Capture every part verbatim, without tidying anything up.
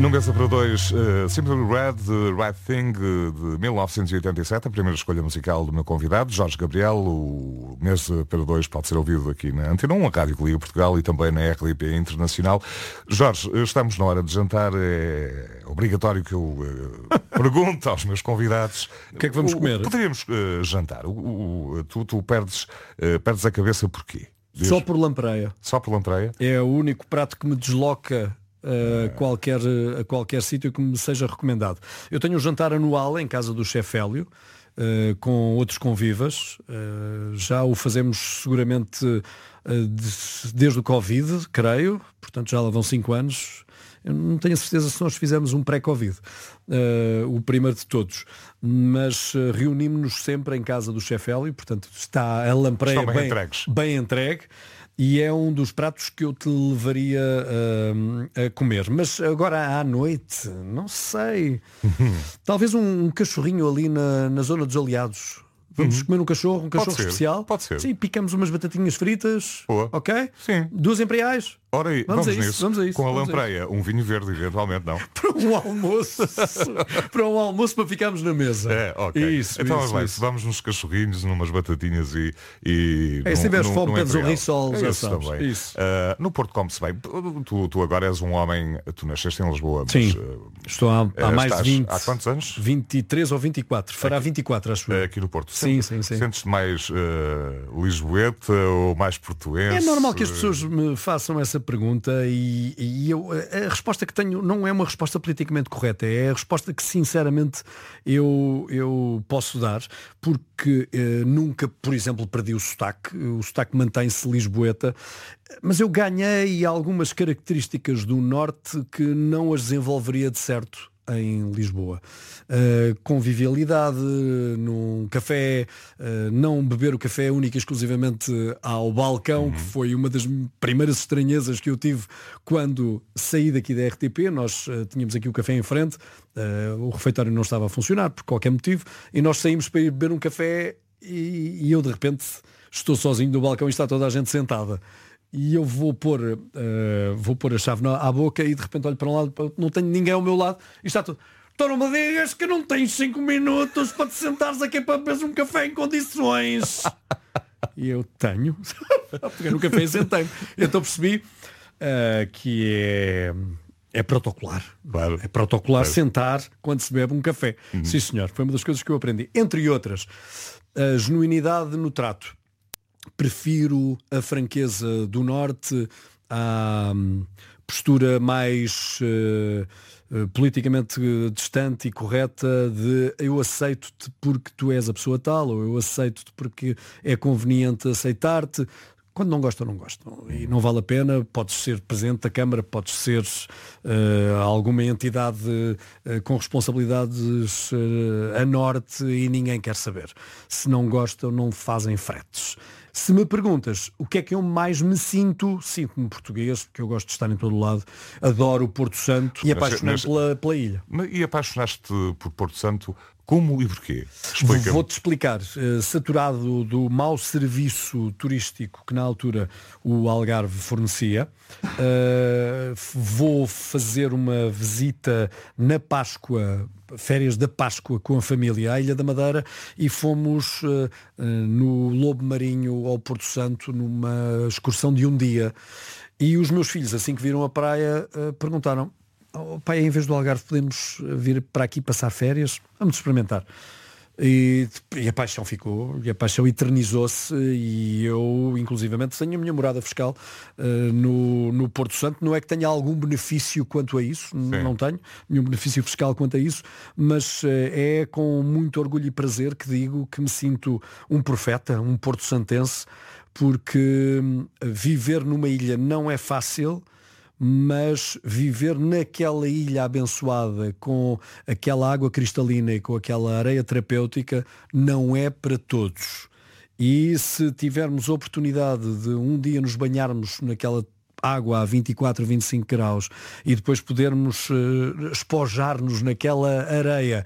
Num Mesa para Dois, uh, Simple Red, The Right Thing, uh, de mil novecentos e oitenta e sete, a primeira escolha musical do meu convidado, Jorge Gabriel. O Mesa para Dois pode ser ouvido aqui na Antena um, a Rádio que liga Portugal, e também na R D P Internacional. Jorge, estamos na hora de jantar, é obrigatório que eu uh, pergunte aos meus convidados o que é que vamos o, comer? Poderíamos uh, jantar. O, o, tu tu perdes, uh, perdes a cabeça porquê? Diz? Só por lampreia. Só por lampreia? É o único prato que me desloca a qualquer, a qualquer sítio que me seja recomendado. Eu tenho um jantar anual em casa do chefe Hélio, uh, com outros convivas. Uh, já o fazemos seguramente uh, de, desde o Covid, creio. Portanto, já lá vão cinco anos. Eu não tenho a certeza se nós fizemos um pré-Covid, uh, o primeiro de todos. Mas uh, reunimos-nos sempre em casa do chefe Hélio. Portanto, está a lampreia bem, bem, entregues. bem entregue. E é um dos pratos que eu te levaria uh, a comer. Mas agora à noite, não sei. Talvez um, um cachorrinho ali na, na zona dos Aliados. Vamos uhum. comer um cachorro, um cachorro Pode ser, especial. Pode ser. Sim, picamos umas batatinhas fritas. Boa. Ok? Sim. Duas imperiais. Ora aí, vamos, vamos, a isso, nisso. vamos a isso. Com a vamos lampreia, um vinho verde, eventualmente, não? Para um almoço. Para um almoço para ficarmos na mesa. É, ok. Isso, então isso, vai, isso. Vamos nos cachorrinhos, numas batatinhas e. e é, se tiveres fome, pedes um risol, já sabes. Também. Isso. Uh, no Porto come-se bem. Tu, tu agora és um homem. Tu nasceste em Lisboa. Sim. Mas, uh, estou há, há mais de vinte. Há quantos anos? vinte e três ou vinte e quatro. Fará aqui, vinte e quatro, acho eu. Aqui no Porto. Sim, sim, sim. Sentes-te mais uh, lisboeta ou mais portuense? É normal que as pessoas me façam essa pergunta e, e eu, a resposta que tenho não é uma resposta politicamente correta, é a resposta que sinceramente eu, eu posso dar, porque eh, nunca, por exemplo, perdi o sotaque, o sotaque mantém-se lisboeta, mas eu ganhei algumas características do Norte que não as desenvolveria de certo em Lisboa. Uh, convivialidade num café, uh, não beber o café única e exclusivamente ao balcão, uhum. que foi uma das primeiras estranhezas que eu tive quando saí daqui da R T P. Nós uh, tínhamos aqui o café em frente, uh, o refeitório não estava a funcionar por qualquer motivo, e nós saímos para ir beber um café e, e eu de repente estou sozinho no balcão e está toda a gente sentada. E eu vou pôr, uh, vou pôr a chave na, à boca e de repente olho para um lado, não tenho ninguém ao meu lado e está tudo. Então não me digas que não tens cinco minutos para te sentares aqui para beber um café em condições. E eu tenho. Peguei no café e sentei. Então percebi uh, que é, é protocolar. Claro. É protocolar claro. sentar quando se bebe um café. Uhum. Sim, senhor. Foi uma das coisas que eu aprendi. Entre outras, a genuinidade no trato. Prefiro a franqueza do Norte à postura mais uh, uh, politicamente distante e correta de eu aceito-te porque tu és a pessoa tal, ou eu aceito-te porque é conveniente aceitar-te. Quando não gostam, não gostam. E não vale a pena. Podes ser presidente da Câmara, podes ser uh, alguma entidade uh, com responsabilidades uh, a norte e ninguém quer saber. Se não gostam, não fazem fretes. Se me perguntas o que é que eu mais me sinto, sinto-me português, porque eu gosto de estar em todo lado, adoro o Porto Santo e apaixonei-me pela, pela ilha. E apaixonaste por Porto Santo como e porquê? Explica-me. Vou-te explicar. Uh, saturado do mau serviço turístico que na altura o Algarve fornecia, uh, vou fazer uma visita na Páscoa, férias da Páscoa com a família à Ilha da Madeira e fomos uh, uh, no Lobo Marinho ao Porto Santo numa excursão de um dia. E os meus filhos, assim que viram a praia, uh, perguntaram: oh, pai, em vez do Algarve podemos vir para aqui passar férias? Vamos experimentar. E, e a paixão ficou, e a paixão eternizou-se, e eu, inclusivamente, tenho a minha morada fiscal uh, no, no Porto Santo. Não é que tenha algum benefício quanto a isso, Sim. não tenho nenhum benefício fiscal quanto a isso, mas uh, é com muito orgulho e prazer que digo que me sinto um profeta, um porto-santense, porque uh, viver numa ilha não é fácil, mas viver naquela ilha abençoada com aquela água cristalina e com aquela areia terapêutica não é para todos. E se tivermos a oportunidade de um dia nos banharmos naquela água a vinte e quatro, vinte e cinco graus e depois podermos uh, espojar-nos naquela areia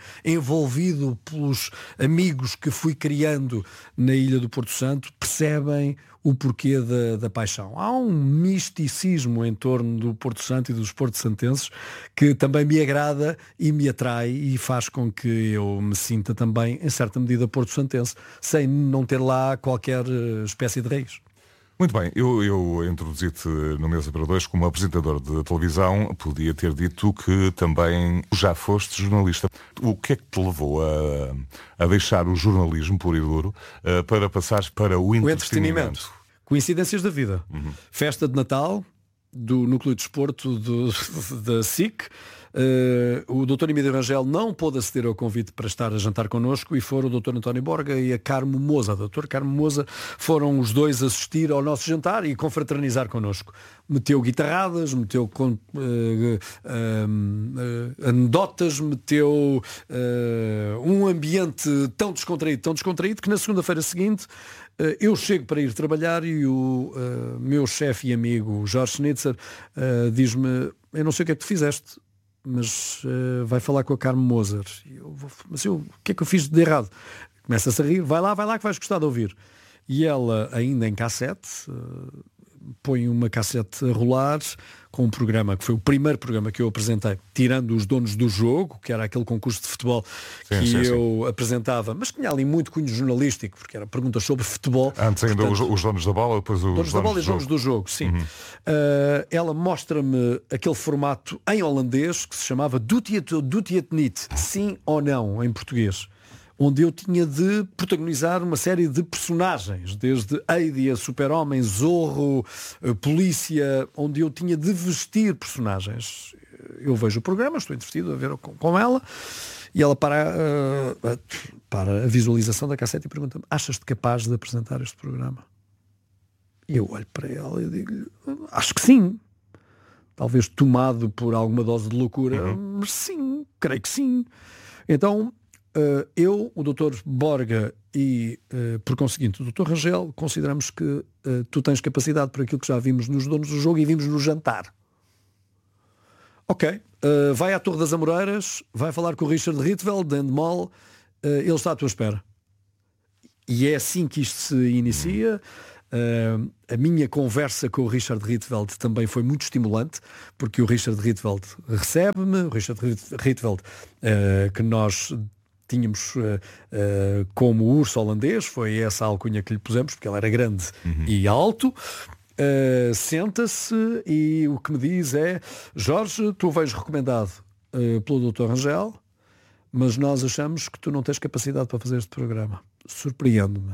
envolvido pelos amigos que fui criando na ilha do Porto Santo, percebem o porquê da, da paixão. Há um misticismo em torno do Porto Santo e dos porto-santenses que também me agrada e me atrai e faz com que eu me sinta também, em certa medida, porto-santense, sem não ter lá qualquer espécie de raiz. Muito bem, eu, eu introduzi-te no Mesa para Dois como apresentador de televisão. Podia ter dito que também já foste jornalista. O que é que te levou a, a deixar o jornalismo puro e duro uh, para passares para o entretenimento? O entretenimento. Coincidências da vida. Uhum. Festa de Natal do Núcleo de Desporto do, da S I C. Uh, o doutor Emílio Rangel não pôde aceder ao convite para estar a jantar connosco e foram o doutor António Borga e a Carmo Moza. A doutor Carmo Moza foram os dois assistir ao nosso jantar e confraternizar connosco. Meteu guitarradas, meteu uh, uh, uh, anedotas, meteu uh, um ambiente tão descontraído, tão descontraído que na segunda-feira seguinte uh, eu chego para ir trabalhar e o uh, meu chefe e amigo Jorge Schnitzer uh, diz-me: eu não sei o que é que tu fizeste, mas uh, vai falar com a Carmo Moser. Eu vou, mas eu, o que é que eu fiz de errado? Começa-se a rir, vai lá, vai lá que vais gostar de ouvir. E ela, ainda em cassete, uh, põe uma cassete a rolar com um programa que foi o primeiro programa que eu apresentei, tirando os donos do jogo, que era aquele concurso de futebol sim, que sim, eu sim. apresentava, mas tinha ali muito cunho jornalístico, porque era perguntas sobre futebol. Antes ainda portanto, os, os donos da bola, depois os donos, donos da bola do e os donos jogo. do jogo, sim. Uhum. Uh, ela mostra-me aquele formato em holandês que se chamava Doet het, doet het niet, sim ou não, em português, onde eu tinha de protagonizar uma série de personagens, desde Heidi a Super-Homem, Zorro, Polícia, onde eu tinha de vestir personagens. Eu vejo o programa, estou entretido a ver com, com ela, e ela para, uh, para a visualização da cassete e pergunta-me: achas-te capaz de apresentar este programa? E eu olho para ela e digo-lhe: acho que sim. Talvez tomado por alguma dose de loucura, uhum. mas sim, creio que sim. Então, Uh, eu, o doutor Borga e, uh, por conseguinte, o doutor Rangel, consideramos que uh, tu tens capacidade para aquilo que já vimos nos donos do jogo e vimos no jantar. Ok. Uh, vai à Torre das Amoreiras, vai falar com o Richard Rietveld, de Endemol, uh, ele está à tua espera. E é assim que isto se inicia. Uh, a minha conversa com o Richard Rietveld também foi muito estimulante, porque o Richard Rietveld recebe-me, o Richard Rietveld, uh, que nós tínhamos uh, uh, como urso holandês, foi essa a alcunha que lhe pusemos, porque ele era grande uhum. e alto. Uh, senta-se e o que me diz é: Jorge, tu vens recomendado uh, pelo doutor Rangel, mas nós achamos que tu não tens capacidade para fazer este programa. Surpreende-me.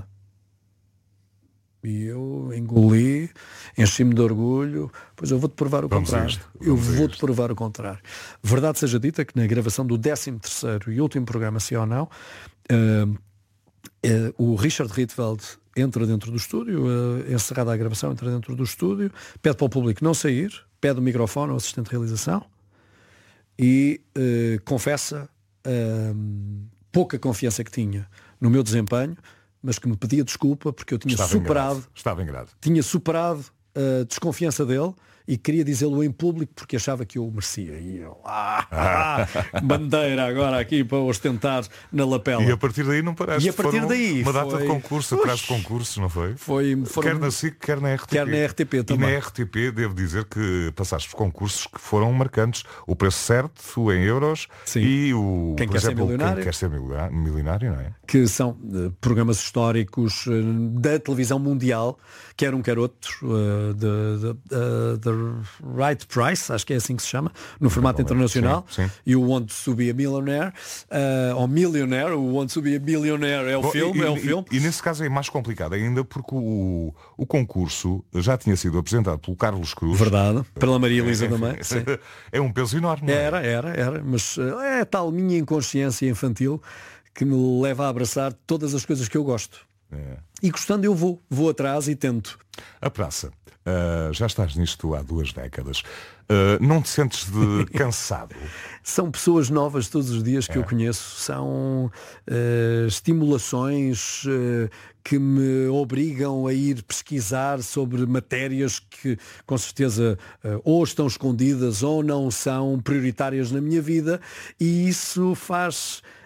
E eu engoli, enchi-me de orgulho, pois eu vou-te provar o Vamos contrário. Eu vou-te provar o contrário. Verdade seja dita que na gravação do décimo terceiro e último programa, Sim ou Não, uh, uh, o Richard Rietveld entra dentro do estúdio, uh, encerrada a gravação, entra dentro do estúdio, pede para o público não sair, pede o microfone ao assistente de realização e uh, confessa uh, pouca confiança que tinha no meu desempenho, mas que me pedia desculpa porque eu tinha Estava superado, engrado. Estava engrado. tinha superado a desconfiança dele e queria dizê-lo em público porque achava que eu o merecia. E eu, ah, ah, bandeira agora aqui para ostentar na lapela. E a partir daí não parece. E a partir daí uma data foi... de concurso, atrás de concursos, não foi? Foi foram... Quer na S I C, quer na R T P. Quer na R T P também. E na R T P devo dizer que passaste por concursos que foram marcantes. O Preço Certo em euros. Sim. E o Quem por quer exemplo, ser milionário. Quem quer ser milionário, não é? Que são uh, programas históricos uh, da televisão mundial, quer um quer outro, uh, de, de, de, de Right Price, acho que é assim que se chama, no formato internacional. Sim, sim. E o Want to Be a Millionaire, uh, ou Millionaire, o Want to Be a Billionaire é o Bom, filme, e, é o e, filme. E, e nesse caso é mais complicado ainda porque o, o concurso já tinha sido apresentado pelo Carlos Cruz. Verdade, pela Maria Elisa também. É um peso enorme. Era, era, era, mas é a tal minha inconsciência infantil que me leva a abraçar todas as coisas que eu gosto. É. E gostando eu vou, vou atrás e tento. A praça. Uh, já estás nisto há duas décadas. Uh, não te sentes de cansado? São pessoas novas todos os dias que é. eu conheço. São uh, estimulações uh, que me obrigam a ir pesquisar sobre matérias que com certeza uh, ou estão escondidas ou não são prioritárias na minha vida, e isso faz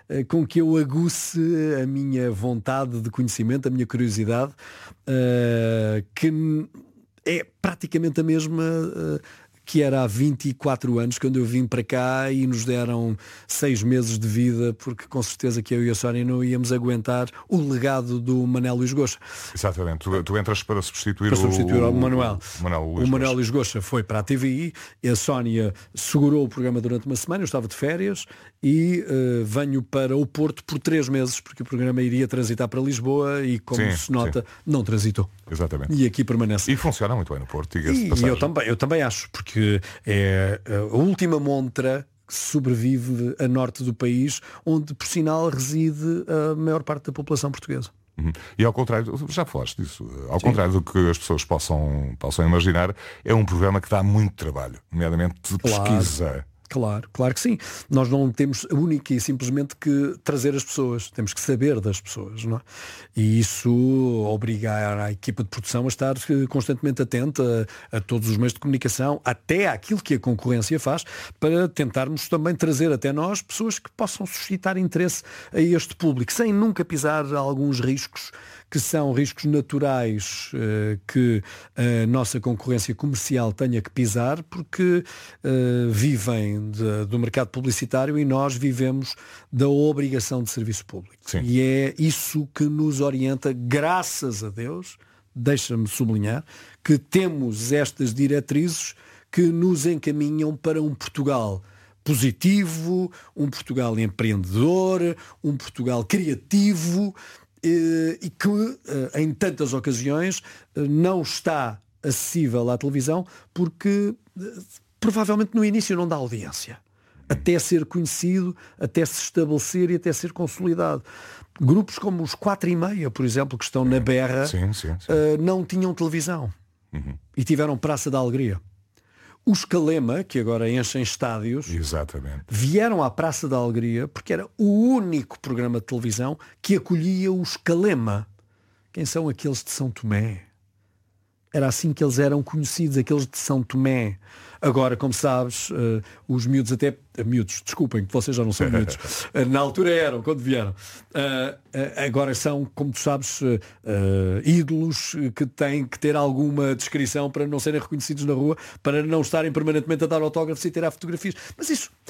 uh, com que eu aguce a minha vontade de conhecimento, a minha curiosidade, uh, que é praticamente a mesma uh, que era há vinte e quatro anos, quando eu vim para cá e nos deram seis meses de vida, porque com certeza que eu e a Sónia não íamos aguentar o legado do Manuel Luís Goxa. Exatamente, tu, tu entras para substituir, para substituir o, o Manuel. O Manuel Luís, o Manuel Luís Goxa foi para a T V I, e a Sónia segurou o programa durante uma semana, eu estava de férias e uh, venho para o Porto por três meses, porque o programa iria transitar para Lisboa e, como sim, se nota, sim. não transitou. Exatamente. E aqui permanece. E funciona muito bem no Porto. E, e eu também, eu também acho, porque que é a última montra que sobrevive a norte do país, onde, por sinal, reside a maior parte da população portuguesa. Uhum. E ao contrário, já falaste disso, ao Sim. contrário do que as pessoas possam, possam imaginar, é um programa que dá muito trabalho, nomeadamente de claro. pesquisa. Claro, claro que sim. Nós não temos única e simplesmente que trazer as pessoas, temos que saber das pessoas, não é? E isso obriga a equipa de produção a estar constantemente atenta a, a todos os meios de comunicação, até àquilo que a concorrência faz, para tentarmos também trazer até nós pessoas que possam suscitar interesse a este público, sem nunca pisar alguns riscos que são riscos naturais uh, que a nossa concorrência comercial tenha que pisar, porque uh, vivem de, do mercado publicitário e nós vivemos da obrigação de serviço público. Sim. E é isso que nos orienta, graças a Deus, deixa-me sublinhar, que temos estas diretrizes que nos encaminham para um Portugal positivo, um Portugal empreendedor, um Portugal criativo, e que em tantas ocasiões não está acessível à televisão porque provavelmente no início não dá audiência, até ser conhecido, até se estabelecer e até ser consolidado. Grupos como os quatro e meia, por exemplo, que estão na berra, sim, sim, sim. não tinham televisão uhum. e tiveram Praça da Alegria. Os Calema, que agora enchem estádios, Exatamente. vieram à Praça da Alegria porque era o único programa de televisão que acolhia os Calema. Quem são aqueles de São Tomé? Era assim que eles eram conhecidos, aqueles de São Tomé. Agora, como sabes, uh, os miúdos até... Uh, miúdos, desculpem, que vocês já não são miúdos. Uh, na altura eram, quando vieram. Uh, uh, agora são, como tu sabes, uh, uh, ídolos que têm que ter alguma descrição para não serem reconhecidos na rua, para não estarem permanentemente a dar autógrafos e tirar fotografias. Mas isso,